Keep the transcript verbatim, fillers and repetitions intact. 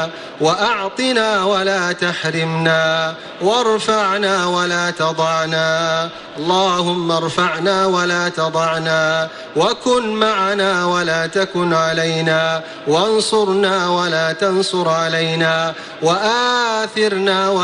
وأعطنا ولا تحرمنا، وارفعنا ولا تضعنا. اللهم ارفعنا ولا تضعنا، وكن معنا ولا تكن علينا، وانصرنا ولا تنصر علينا، وآثرنا